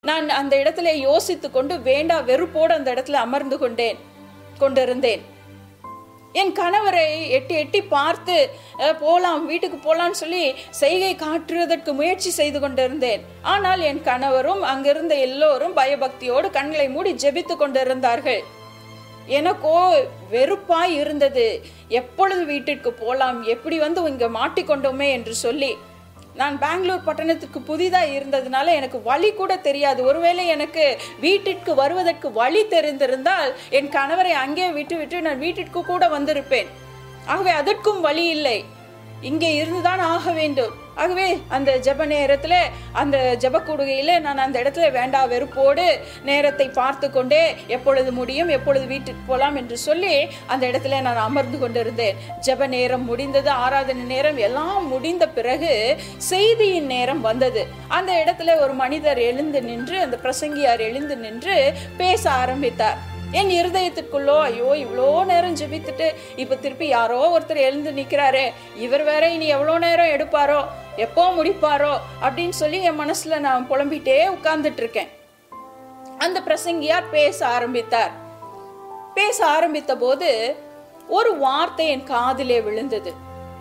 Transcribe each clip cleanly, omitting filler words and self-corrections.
நான் அந்த இடத்துல யோசித்து கொண்டு வேண்டா வெறுப்போடு அந்த இடத்துல அமர்ந்து கொண்டிருந்தேன். என் கணவரை எட்டி எட்டி பார்த்து போலாம், வீட்டுக்கு போலான்னு சொல்லி செய்கை காட்டுவதற்கு முயற்சி செய்து கொண்டிருந்தேன். ஆனால் என் கணவரும் அங்கிருந்த எல்லோரும் பயபக்தியோடு கண்களை மூடி ஜெபித்து கொண்டிருந்தார்கள். எனக்கோ வெறுப்பாய் இருந்தது. எப்பொழுது வீட்டிற்கு போலாம், எப்படி இங்க மாட்டிக்கொண்டோமே என்று சொல்லி. நான் பெங்களூர் பட்டணத்துக்கு புதிதாக இருந்ததுனால எனக்கு வழி கூட தெரியாது. ஒருவேளை எனக்கு வீட்டிற்கு வருவதற்கு வழி தெரிந்திருந்தால் என் கணவரை அங்கே விட்டு நான் வீட்டிற்கு கூட வந்திருப்பேன். ஆகவே அதற்கும் வழி இல்லை, இங்கே இருந்துதான் ஆக வேண்டும். ஆகவே அந்த ஜெப நேரத்துல, அந்த ஜெப கூடுகையில நான் அந்த இடத்துல வேண்டா வெறுப்போடு நேரத்தை பார்த்து கொண்டே எப்பொழுது முடியும், எப்பொழுது வீட்டுக்கு போலாம் என்று சொல்லி அந்த இடத்துல நான் அமர்ந்து கொண்டிருந்தேன். ஜெப நேரம் முடிந்தது, ஆராதனை நேரம் எல்லாம் முடிந்த பிறகு செய்தியின் நேரம் வந்தது. அந்த இடத்துல ஒரு மனிதர் எழுந்து நின்று, அந்த பிரசங்கியார் எழுந்து நின்று பேச ஆரம்பித்தார். என் இருதயத்திற்குள்ளோ, ஐயோ இவ்வளோ நேரம் ஜெபித்துட்டு இப்ப திருப்பி யாரோ ஒருத்தர் எழுந்து நிக்கிறாரே, இவர் வேற இனி எவ்வளோ நேரம் எடுப்பாரோ, எப்போ முடிப்பாரோ அப்படின்னு சொல்லி என் மனசுல நான் புலம்பிட்டே உட்கார்ந்துட்டு இருக்கேன். அந்த பிரசங்கியார் பேச ஆரம்பித்தார். பேச ஆரம்பித்த போது ஒரு வார்த்தை என் காதிலே விழுந்தது.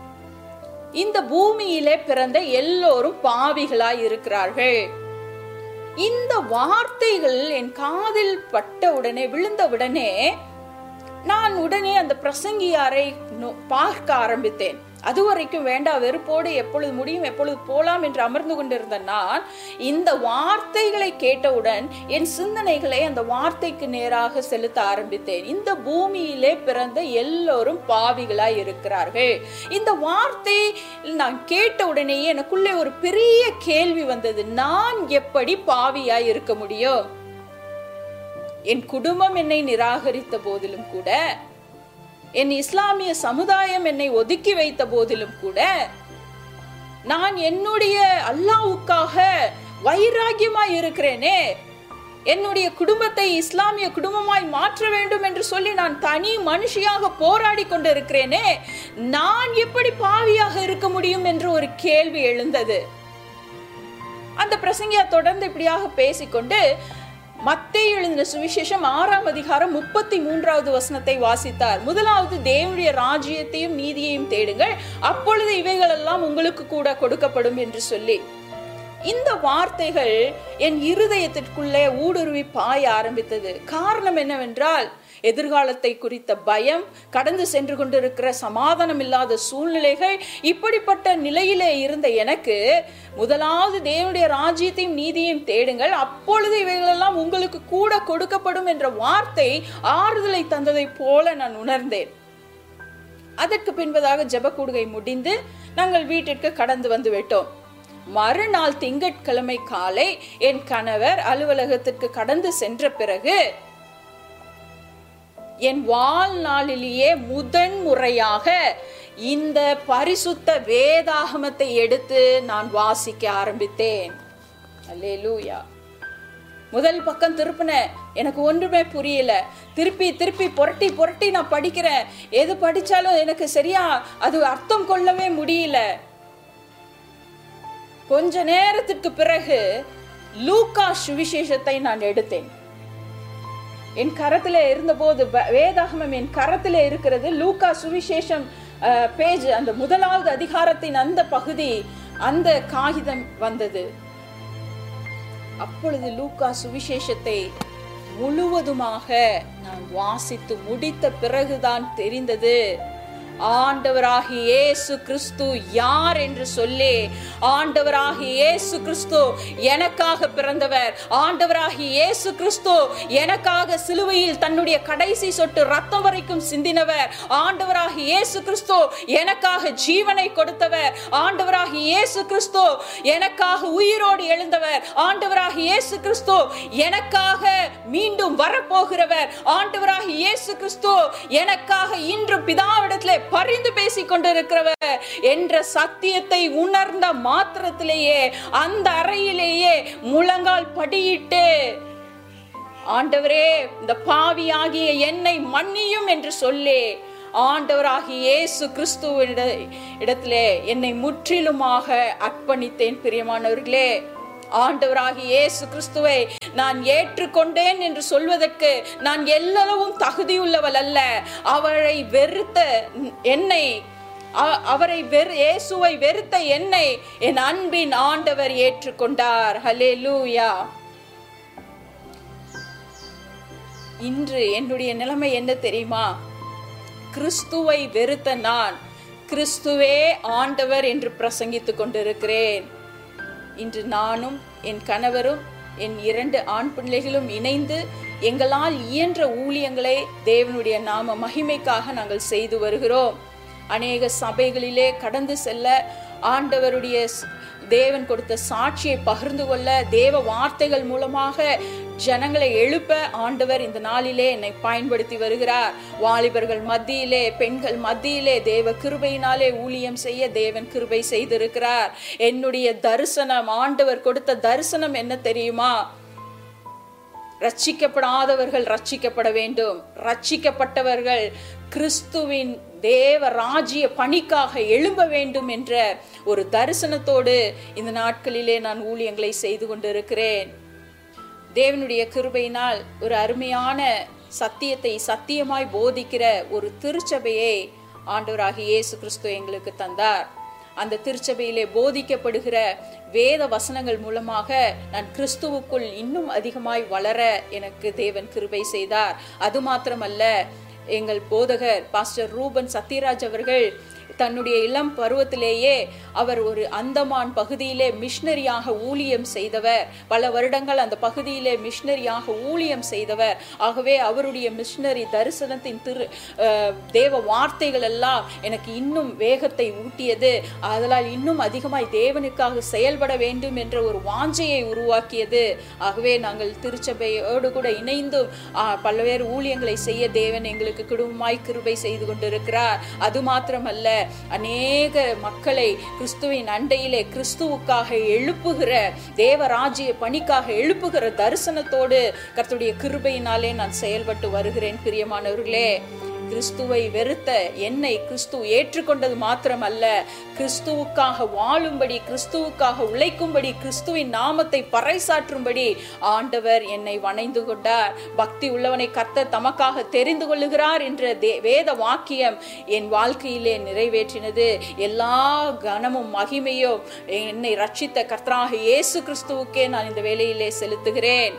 இந்த பூமியிலே பிறந்த எல்லோரும் பாவிகளாய் இருக்கிறார்கள். இந்த வார்த்தைகள் என் காதில் பட்ட உடனே, விழுந்த உடனே நான் உடனே அந்த பிரசங்கியாரை பார்க்க ஆரம்பித்தேன். அதுவரைக்கும் வேண்டா வெறுப்போடு எப்பொழுது முடியும், எப்பொழுது போலாம் என்று அமர்ந்து கொண்டிருந்த நான் இந்த வார்த்தைகளை கேட்டவுடன் என் சிந்தனைகளை அந்த வார்த்தைக்கு நேராக செலுத்த ஆரம்பித்தேன். இந்த பூமியிலே பிறந்த எல்லோரும் பாவிகளாய் இருக்கிறார்கள். இந்த வார்த்தை நான் கேட்ட உடனேயே எனக்குள்ளே ஒரு பெரிய கேள்வி வந்தது. நான் எப்படி பாவியாய் இருக்க முடியும்? என் குடும்பம் என்னை நிராகரித்த போதிலும் கூட, என் இஸ்லாமிய சமுதாயம் என்னை ஒதுக்கி வைத்த போதிலும் கூட, நான் என்னுடைய அல்லாஹ்வுக்காக வைராகியமாய் இருக்கிறேனே, என்னுடைய குடும்பத்தை இஸ்லாமிய குடும்பமாய் மாற்ற வேண்டும் என்று சொல்லி நான் தனி மனுஷியாக போராடி கொண்டு இருக்கிறேனே, நான் எப்படி பாவியாக இருக்க முடியும் என்று ஒரு கேள்வி எழுந்தது. அந்த பிரசங்கியா தொடர்ந்து இப்படியாக பேசிக்கொண்டு மத்தேயு எழுதின சுவிசேஷம் 6ஆம் அதிகாரம் 33வது வசனத்தை வாசித்தார். முதலாவது தேவனுடைய ராஜ்யத்தையும் நீதியையும் தேடுங்கள், அப்பொழுது இவைகள் எல்லாம் உங்களுக்கு கூட கொடுக்கப்படும் என்று சொல்லி. இந்த வார்த்தைகள் என் இருதயத்திற்குள்ளே ஊடுருவி பாய ஆரம்பித்தது. காரணம் என்னவென்றால், எதிர்காலத்தை குறித்த பயம், கடந்து சென்று கொண்டிருக்கிற சமாதானம் இல்லாத சூழ்நிலைகள், இப்படிப்பட்ட நிலையிலே இருந்த எனக்கு முதலாவது தேவனுடைய ராஜ்யத்தையும் நீதியையும் தேடுங்கள், அப்பொழுது இவைகளெல்லாம் உங்களுக்கு கூட கொடுக்கப்படும் என்ற வார்த்தை ஆறுதலை தந்ததை போல நான் உணர்ந்தேன். அதற்கு பின்பதாக ஜெப கூடுகை முடிந்து நாங்கள் வீட்டிற்கு கடந்து வந்து விட்டோம். மறுநாள் திங்கட்கிழமை காலை என் கணவர் அலுவலகத்திற்கு கடந்து சென்ற பிறகு என் வாழ்நாளிலேயே முதன் முறையாக இந்த பரிசுத்த வேதாகமத்தை எடுத்து நான் வாசிக்க ஆரம்பித்தேன். அல்லேலூயா. முதல் பக்கம் திருப்பினேன், எனக்கு ஒன்றுமே புரியல. திருப்பி புரட்டி நான் படிக்கிறேன். எது படிச்சாலும் எனக்கு சரியா அது அர்த்தம் கொள்ளவே முடியல. கொஞ்ச நேரத்திற்கு பிறகு லூக்கா சுவிசேஷத்தை நான் எடுத்தேன். என் கரத்துல இருந்தபோது, வேதாகமம் என் கரத்துல இருக்கிறது. லூக்கா சுவிசேஷம் பேஜ், அந்த முதலாவது அதிகாரத்தின் அந்த பகுதி, அந்த காகிதம் வந்தது. அப்பொழுது லூக்கா சுவிசேஷத்தை முழுவதுமாக நான் வாசித்து முடித்த பிறகுதான் தெரிந்தது, ஆண்டவராகிய இயேசு கிறிஸ்து யார் என்று சொல்லி. ஆண்டவராகிய இயேசு கிறிஸ்து எனக்காக பிறந்தவர். ஆண்டவராகிய இயேசு கிறிஸ்து எனக்காக சிலுவையில் தன்னுடைய கடைசி சொட்டு ரத்தம் வரைக்கும் சிந்தினவர். ஆண்டவராகிய இயேசு கிறிஸ்து எனக்காக ஜீவனை கொடுத்தவர். ஆண்டவராகிய இயேசு கிறிஸ்து எனக்காக உயிரோடு எழுந்தவர். ஆண்டவராகிய இயேசு கிறிஸ்து எனக்காக மீண்டும் வரப்போகிறவர். ஆண்டவராகிய இயேசு கிறிஸ்து எனக்காக இன்று பிதாவிடத்திலே பரிந்து பேசிக் கொண்டிருக்கிறவர் என்ற சத்தியத்தை உணர்ந்த மாத்திரத்திலேயே அந்த அறையிலேயே முழங்கால் படியிட்டு, ஆண்டவரே இந்த பாவியாகிய என்னை மன்னியும் என்று சொல்லி ஆண்டவராகிய இயேசு கிறிஸ்துவின் இடத்திலே என்னை முற்றிலுமாக அர்ப்பணித்தேன். பிரியமானவர்களே, ஆண்டவராகிய இயேசு கிறிஸ்துவை நான் ஏற்றுக்கொண்டேன் என்று சொல்வதற்கு நான் எல்லளவும் தகுதியுள்ளவள் அல்ல. அவரை வெறுத்த என்னை, இயேசுவை வெறுத்த என்னை என் அன்பின் ஆண்டவர் ஏற்றுக்கொண்டார். ஹல்லேலூயா. இன்று என்னுடைய நிலைமை என்ன தெரியுமா? கிறிஸ்துவை வெறுத்த நான் கிறிஸ்துவே ஆண்டவர் என்று பிரசங்கித்துக் கொண்டிருக்கிறேன். இன்று நானும் என் கணவரும் என் 2 ஆண் பிள்ளைகளும் இணைந்து எங்களால் இயன்ற ஊழியங்களை தேவனுடைய நாம மகிமைக்காக நாங்கள் செய்து வருகிறோம். அநேக சபைகளிலே கடந்து செல்ல, ஆண்டவருடைய தேவன் கொடுத்த சாட்சியை பகிர்ந்து கொள்ள, தேவ வார்த்தைகள் மூலமாக ஜனங்களை எழுப்ப ஆண்டவர் இந்த நாளிலே என்னை பயன்படுத்தி வருகிறார். வாலிபர்கள் மத்தியிலே, பெண்கள் மத்தியிலே தேவ கிருபையினாலே ஊழியம் செய்ய தேவன் கிருபை செய்திருக்கிறார். என்னுடைய தரிசனம், ஆண்டவர் கொடுத்த தரிசனம் என்ன தெரியுமா? ரட்சிக்கப்படாதவர்கள் ரட்சிக்கப்பட வேண்டும், ரட்சிக்கப்பட்டவர்கள் கிறிஸ்துவின் தேவ ராஜ்ய பணிக்காக எழும்ப வேண்டும் என்ற ஒரு தரிசனத்தோடு இந்த நாட்களிலே நான் ஊழியங்களை செய்து கொண்டிருக்கிறேன். தேவனுடைய கிருபையினால் ஒரு அருமையான சத்தியத்தை சத்தியமாய் போதிக்கிற ஒரு திருச்சபையை ஆண்டவராகிய இயேசு கிறிஸ்து எங்களுக்கு தந்தார். அந்த திருச்சபையிலே போதிக்கப்படுகிற வேத வசனங்கள் மூலமாக நான் கிறிஸ்துவுக்குள் இன்னும் அதிகமாய் வளர எனக்கு தேவன் கிருபை செய்தார். அது மாத்திரமல்ல, எங்கள் போதகர் பாஸ்டர் ரூபன் சத்யராஜ் அவர்கள் தன்னுடைய இளம் பருவத்திலேயே அவர் ஒரு அந்தமான் பகுதியிலே மிஷனரியாக ஊழியம் செய்தவர். பல வருடங்கள் அந்த பகுதியிலே மிஷனரியாக ஊழியம் செய்தவர். ஆகவே அவருடைய மிஷனரி தரிசனத்தின் தேவ வார்த்தைகள் எல்லாம் எனக்கு இன்னும் வேகத்தை ஊட்டியது. அதனால் இன்னும் அதிகமாய் தேவனுக்காக செயல்பட வேண்டும் என்ற ஒரு வாஞ்சையை உருவாக்கியது. ஆகவே நாங்கள் திருச்சபையோடு கூட இணைந்தும் பல்வேறு ஊழியங்களை செய்ய தேவன் எங்களுக்கு குடும்பமாய் கிருபை செய்து கொண்டிருக்கிறார். அது மாத்திரமல்ல, அநேக மக்களை கிறிஸ்துவின் அண்டையிலே கிறிஸ்துவுக்காக எழுப்புகிற, தேவராஜ்ய பணிக்காக எழுப்புகிற தரிசனத்தோடு கர்த்தருடைய கிருபையினாலே நான் செயல்பட்டு வருகிறேன். பிரியமானவர்களே, கிறிஸ்துவை வெறுத்த என்னை கிறிஸ்து ஏற்றுக்கொண்டது மாத்திரமல்ல, கிறிஸ்துவுக்காக வாழும்படி, கிறிஸ்துவுக்காக உழைக்கும்படி, கிறிஸ்துவின் நாமத்தை பறைசாற்றும்படி ஆண்டவர் என்னை வணைந்து கொண்டார். பக்தி உள்ளவனை கர்த்தர் தமக்காக தெரிந்து கொள்ளுகிறார் என்ற வேத வாக்கியம் என் வாழ்க்கையிலே நிறைவேற்றினது. எல்லா கனமும் மகிமையும் என்னை ரட்சித்த கர்த்தராகிய இயேசு கிறிஸ்துவுக்கே நான் இந்த வேளையிலே செலுத்துகிறேன்.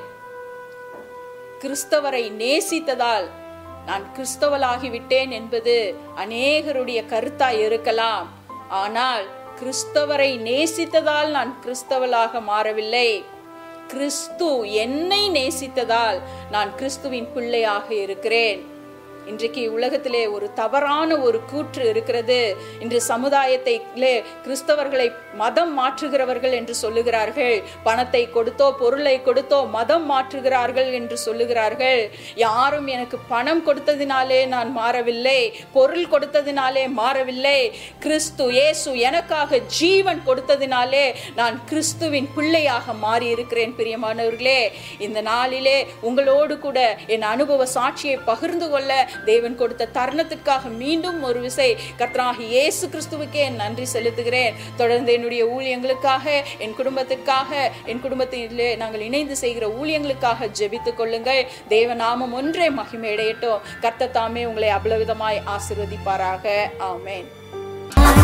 கிறிஸ்தவரை நேசித்ததால் நான் கிறிஸ்தவளாகிவிட்டேன் என்பது அநேகருடைய கருத்தாய் இருக்கலாம். ஆனால் கிறிஸ்தவரை நேசித்ததால் நான் கிறிஸ்தவளாக மாறவில்லை. கிறிஸ்து என்னை நேசித்ததால் நான் கிறிஸ்துவின் பிள்ளையாக இருக்கிறேன். இன்றைக்கு உலகத்திலே ஒரு தவறான ஒரு கூற்று இருக்கிறது. இன்று சமுதாயத்திலே கிறிஸ்தவர்களை மதம் மாற்றுகிறவர்கள் என்று சொல்லுகிறார்கள். பணத்தை கொடுத்தோ பொருளை கொடுத்தோ மதம் மாற்றுகிறார்கள் என்று சொல்லுகிறார்கள். யாரும் எனக்கு பணம் கொடுத்ததினாலே நான் மாறவில்லை, பொருள் கொடுத்ததினாலே மாறவில்லை. கிறிஸ்து இயேசு எனக்காக ஜீவன் கொடுத்ததினாலே நான் கிறிஸ்துவின் பிள்ளையாக மாறி இருக்கிறேன். பிரியமானவர்களே, இந்த நாளிலே உங்களோடு கூட என் அனுபவ சாட்சியை பகிர்ந்து கொள்ள தேவன் கொடுத்த தருணத்திற்காக மீண்டும் ஒரு விசை கர்த்தராகிய இயேசு கிறிஸ்துவுக்கே நன்றி செலுத்துகிறேன். தொடர்ந்து என்னுடைய ஊழியங்களுக்காக, என் குடும்பத்திற்காக, என் குடும்பத்திலே நாங்கள் இணைந்து செய்கிற ஊழியங்களுக்காக ஜெபித்துக் கொள்ளுங்கள். தேவ நாமம் ஒன்றே மகிமையடையட்டும். கர்த்தர் தாமே உங்களை அபலவிதமாய் ஆசீர்வதிப்பாராக. ஆமென்.